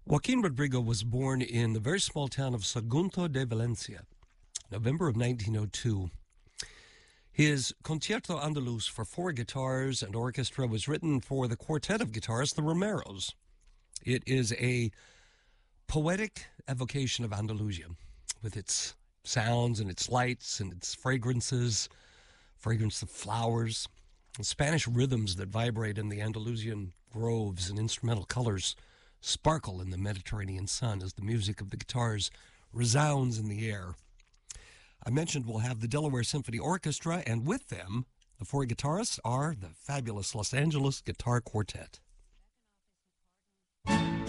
Joaquin Rodrigo was born in the very small town of Sagunto de Valencia, November of 1902. His Concierto Andaluz for four guitars and orchestra was written for the quartet of guitarists, the Romeros. It is a poetic evocation of Andalusia, with its sounds and its lights and its fragrances, fragrance of flowers, and Spanish rhythms that vibrate in the Andalusian groves and instrumental colors sparkle in the Mediterranean sun as the music of the guitars resounds in the air. I mentioned we'll have the Delaware Symphony Orchestra, and with them, the four guitarists are the fabulous Los Angeles Guitar Quartet.